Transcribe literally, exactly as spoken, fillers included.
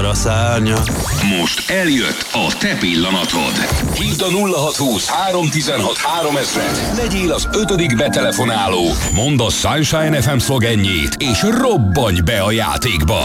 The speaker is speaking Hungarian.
a szárnya. Most eljött a te pillanatod. Hívd a nulla hatszázhúsz háromszáztizenhat háromezret. Legyél az ötödik betelefonáló. Mondd a Sunshine ef em szlogenjét, és robbanj be a játékba.